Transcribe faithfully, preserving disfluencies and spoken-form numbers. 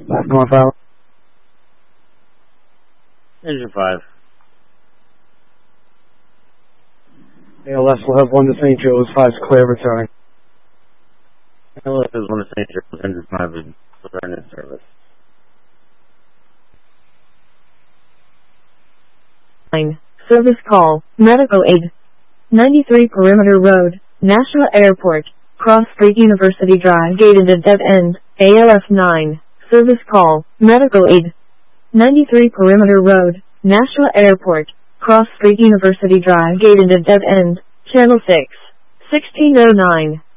North Island. Engine five. A L S will have one to Saint Joe's, five's clear, returning. A L S is one to Saint Joe's, engine five is return in service. Nine. Service call, medical aid. ninety-three Perimeter Road, Nashua Airport, Cross Street University Drive, gated at dead end, A L F nine. Service call, medical aid. ninety-three Perimeter Road, Nashua Airport, Cross Street University Drive, gated at dead end, Channel six, sixteen oh nine.